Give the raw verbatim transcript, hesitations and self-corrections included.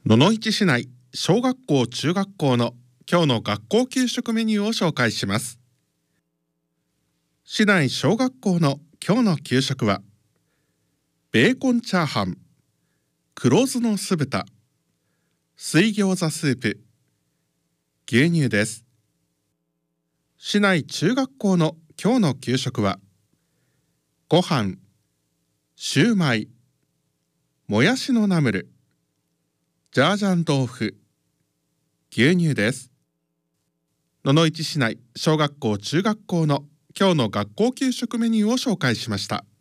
野々市市内小学校中学校の今日の学校給食メニューを紹介します。市内小学校の今日の給食はベーコンチャーハン、黒酢の酢豚、水餃子スープ、牛乳です。市内中学校の今日の給食はご飯、シューマイ、もやしのナムル、ジャージャン豆腐、牛乳です。野々市市内小学校中学校の今日の学校給食メニューを紹介しました。